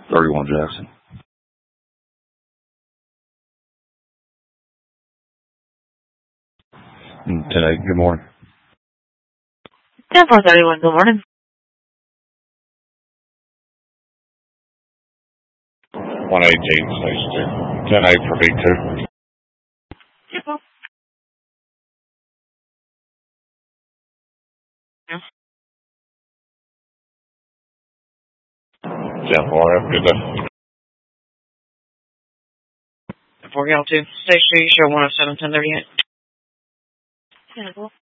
31 Jackson. 10-8, good morning. 10-4-31, good morning. 118, station 2. 10-8 for B2. Yep. Yeah. 10-4, have a good day. 4 Gal 2, station 2, you show 107, 1038. Yeah, cool.